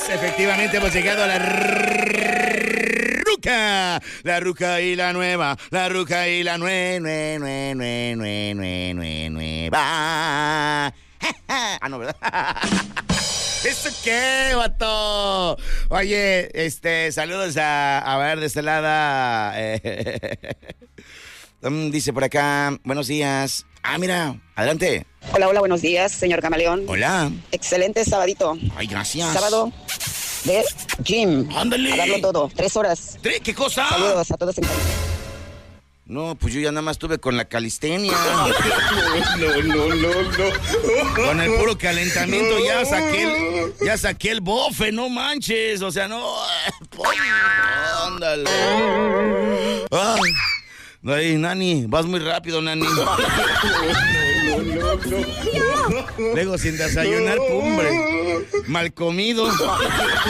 Efectivamente hemos llegado a la ruca. La ruca y la nueva. La ruca y la nueva. Ah, no, ¿verdad? ¿Eso qué, vato? Oye, saludos a ver, de este lado. Dice por acá, buenos días. Ah, mira, adelante. Hola, hola, buenos días, señor Camaleón. Hola. Excelente sabadito. Ay, gracias. Sábado de gym. Ándale. A darlo todo, 3 horas. ¿Qué cosa? Saludos a todos en casa. No, pues yo ya nada más estuve con la calistenia. No. Con el puro calentamiento ya saqué el bofe, no manches. O sea, no. Ándale. Ay, Nani, vas muy rápido, Nani. Luego sin desayunar, hombre. Mal comido. No.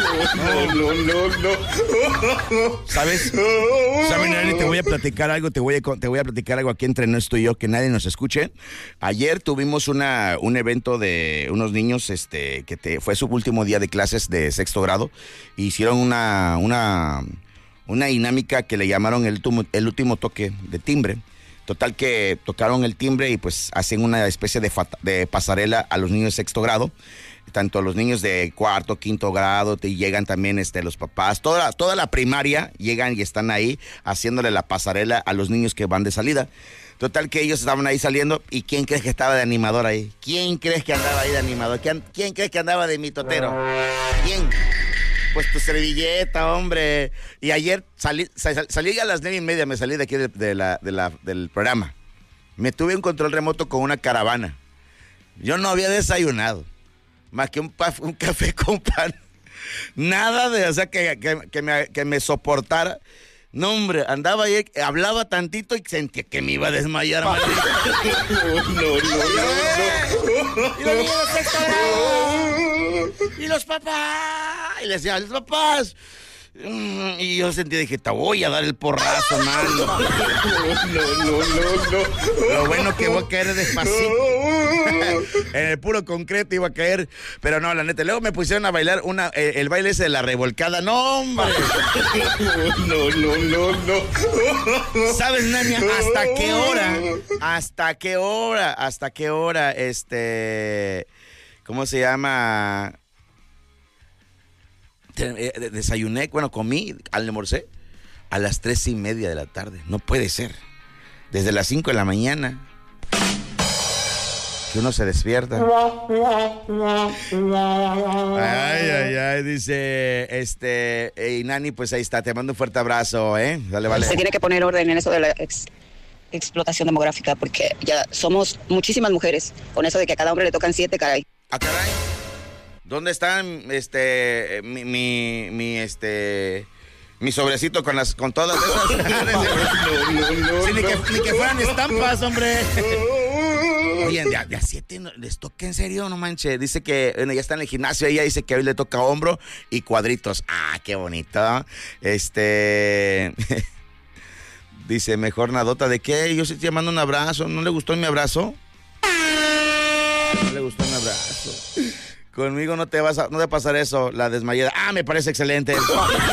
¿Sabes? Nani? Te voy a platicar algo, te voy a platicar algo aquí entre nosotros y yo, que nadie nos escuche. Ayer tuvimos un evento de unos niños, fue su último día de clases de 6º grado. Hicieron una dinámica que le llamaron el último toque de timbre. Total que tocaron el timbre y pues hacen una especie de pasarela a los niños de 6º grado. Tanto los niños de 4º, 5º grado, te llegan también los papás. Toda la primaria llegan y están ahí haciéndole la pasarela a los niños que van de salida. Total que ellos estaban ahí saliendo. ¿Y quién crees que estaba de animador ahí? ¿Quién crees que andaba ahí de animador? ¿Quién crees que andaba de mitotero? ¿Quién? Pues tu servilleta, hombre. Y ayer salí a las 9:30, me salí de aquí del programa. Me tuve un control remoto con una caravana. Yo no había desayunado, más que un café con pan. Nada de, o sea, que me soportara. No, hombre, andaba ahí, hablaba tantito y sentía que me iba a desmayar. No. Y los niños de 6º grado. Y los papás. Y le decía a los papás. Y yo dije, te voy a dar el porrazo, mano. No. Lo bueno que voy a caer despacito. En el puro concreto iba a caer. Pero no, la neta. Luego me pusieron a bailar el baile ese de la revolcada. ¡No, hombre! No. ¿Sabes, Nani? ¿Hasta qué hora? ¿Cómo se llama? Desayuné, comí, almorcé a las 3:30 de la tarde. No puede ser. Desde las 5 de la mañana que uno se despierta. Ay, dice, y Nani, pues ahí está, te mando un fuerte abrazo, Dale, vale. Se tiene que poner orden en eso de la explotación demográfica, porque ya somos muchísimas mujeres, con eso de que a cada hombre le tocan 7, caray. Ah, caray. ¿Dónde están mi sobrecito con todas esas? No. Sí, ni que fueran estampas, hombre. Oye, de a 7 les toca, en serio, no manches. Dice que ya está en el gimnasio, ella dice que hoy le toca hombro y cuadritos. Ah, qué bonito. Dice, mejor nadota, ¿de qué? Yo sí te mando un abrazo. ¿No le gustó mi abrazo? No le gustó mi abrazo. Conmigo no te va a pasar eso, la desmayada. Ah, me parece excelente. No.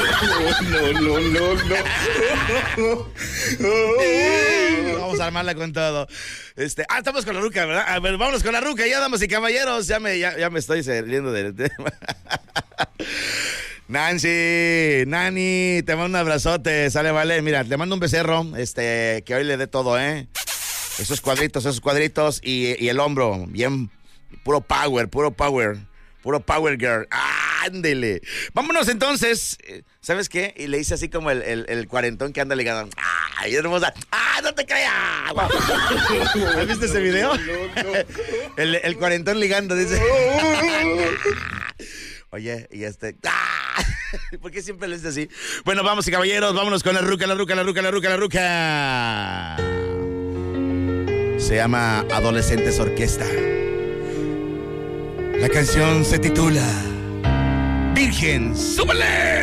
Vamos a armarla con todo. Estamos con la ruca, ¿verdad? A ver, vámonos con la ruca, ya, damas y caballeros. Ya me estoy saliendo del tema. Nani, te mando un abrazote, sale, vale. Mira, te mando un becerro, que hoy le dé todo, Esos cuadritos y el hombro, bien, puro power girl. Ándele. Vámonos entonces. ¿Sabes qué? Y le hice así como el cuarentón que anda ligado. ¡Ay, hermosa! ¡Ah, no te creas! ¿Has visto ese video? No. El cuarentón ligando, dice. Oye, y ¿por qué siempre le dice así? Bueno, vamos, caballeros, vámonos con la ruca. Se llama Adolescentes Orquesta. La canción se titula Virgen, ¡súbele!